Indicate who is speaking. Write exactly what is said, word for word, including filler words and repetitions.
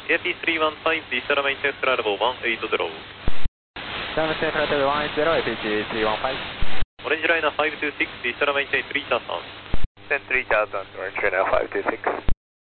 Speaker 1: エアピースリーワンファイブ、ディスタルメインテンスクライドいちはちゼロ。
Speaker 2: ダウンステンフライトいちはちゼロ、エーピーシースリーワンファイブ。
Speaker 1: オレンジライナーごにじゅうろく、ディスタルメインテンスリーターサン。
Speaker 3: Ten three thousand, Orange Trainer five two six.